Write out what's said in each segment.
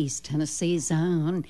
East Tennessee's own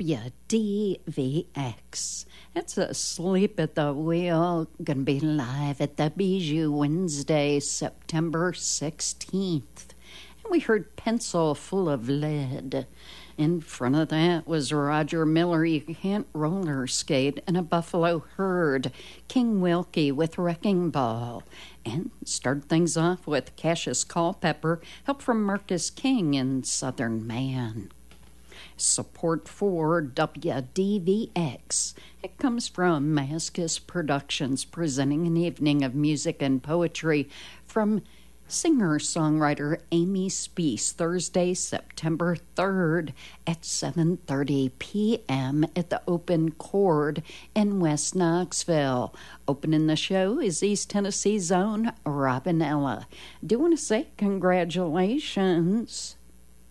WDVX. It's Asleep at the Wheel, gonna be live at the Bijou Wednesday, September 16th. And we heard Pencil Full of Lead. In front of that was Roger Miller, You Can't Roller Skate, and a Buffalo Herd, King Wilkie with Wrecking Ball. And started things off with Cassius Culpepper, help from Marcus King in Southern Man. Support for WDVX. It comes from Mascus Productions, presenting an evening of music and poetry from singer-songwriter Amy Speece, Thursday, September 3rd at 7:30 p.m. at the Open Chord in West Knoxville. Opening the show is East Tennessee's own Robinella. Do want to say congratulations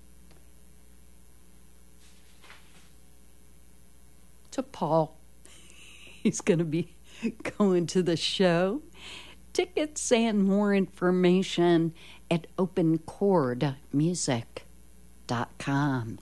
to Paul. He's going to be going to the show. Tickets and more information at openchordmusic.com.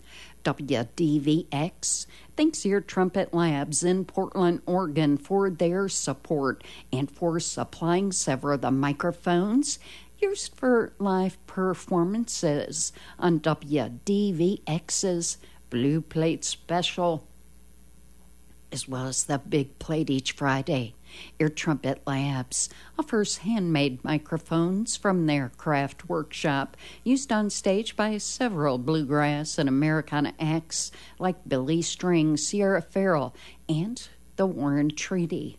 WDVX thanks Ear Trumpet Labs in Portland, Oregon for their support and for supplying several of the microphones used for live performances on WDVX's Blue Plate Special, as well as the Big Plate each Friday. Ear Trumpet Labs offers handmade microphones from their craft workshop, used on stage by several bluegrass and Americana acts like Billy String, Sierra Farrell, and the Warren Treaty.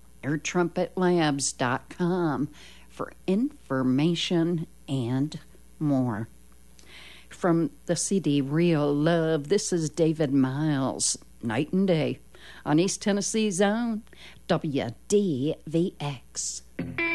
EarTrumpetLabs.com for information and more. From the CD Real Love, this is David Miles, Night and Day, on East Tennessee's own WDVX.